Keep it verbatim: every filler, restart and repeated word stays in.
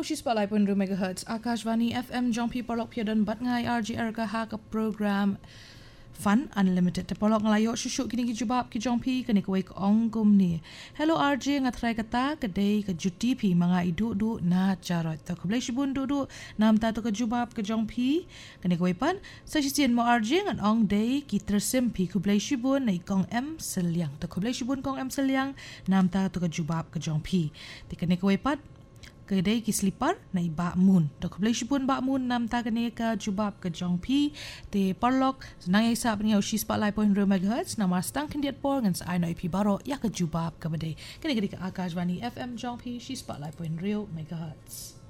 Ushi Spotlight pun dua megahertz Akashvani F M Jompi Polok Pia dan Bat Ngai R J R K H ke program Fun Unlimited te polok ngelayo syusyuk kini ki jubab ki Jompi kini kuai ke ongkum ni. Hello R J ngatrai kata kedai ke juti pi mga idu du na carot to ke blai shibun du du nam ta to ke jubab ke Jompi kini kuai pan sa sisian mo R J ngan ong day ki tersim pi ke blai shibun na kong M seliang to ke blai shibun kong M seliang nam ta to ke jubab ke Jompi ti kini kuai pan kedai ki slipper na iba mun to keblai shibun ba mun nam ta kene ka jubab ke Jompi te parlok senang isa pni Ushi Spotlight point dua megahertz nama stang kendiat por ngan sa I pi baro ya ke jubab ke bedai kene kene ke Akashvani F M Jompi Ushi Spotlight point dua megahertz.